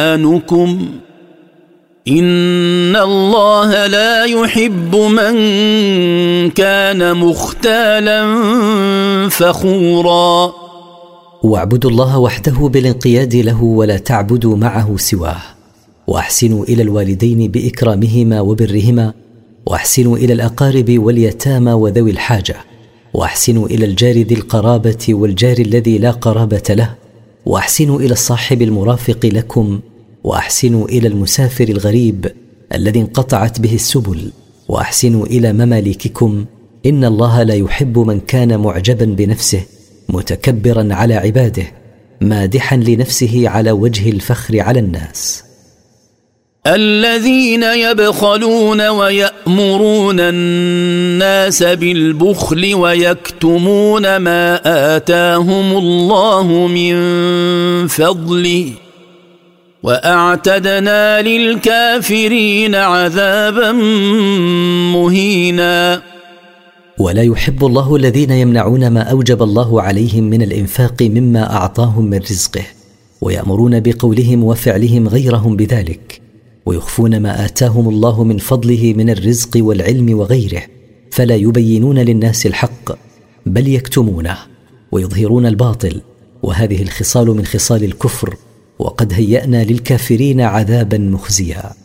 إيمانكم إن الله لا يحب من كان مختالا فخورا. واعبدوا الله وحده بالانقياد له ولا تعبدوا معه سواه، واحسنوا إلى الوالدين بإكرامهما وبرهما، واحسنوا إلى الأقارب واليتامى وذوي الحاجة، واحسنوا إلى الجار ذي القرابة والجار الذي لا قرابة له، واحسنوا إلى الصاحب المرافق لكم، واحسنوا إلى المسافر الغريب الذي انقطعت به السبل، واحسنوا إلى مماليككم إن الله لا يحب من كان معجبا بنفسه متكبرا على عباده مادحا لنفسه على وجه الفخر على الناس. الذين يبخلون ويأمرون الناس بالبخل ويكتمون ما آتاهم الله من فضله وأعتدنا للكافرين عذابا مهينا. ولا يحب الله الذين يمنعون ما أوجب الله عليهم من الإنفاق مما أعطاهم من رزقه، ويأمرون بقولهم وفعلهم غيرهم بذلك، ويخفون ما آتاهم الله من فضله من الرزق والعلم وغيره، فلا يبينون للناس الحق بل يكتمونه ويظهرون الباطل، وهذه الخصال من خصال الكفر، وقد هيأنا للكافرين عذابا مخزيا.